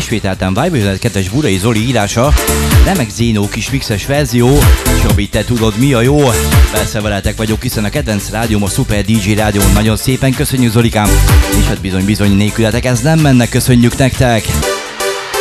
ismételten Vibe 2-es Burai Zoli írása, remek Zénó kis mixes verzió, Csabi, te tudod mi a jó? Persze veletek vagyok, hiszen a kedvenc rádióm a Super DJ Rádión. Nagyon szépen köszönjük Zolikám, és hát bizony nélkületek ez nem menne, köszönjük nektek!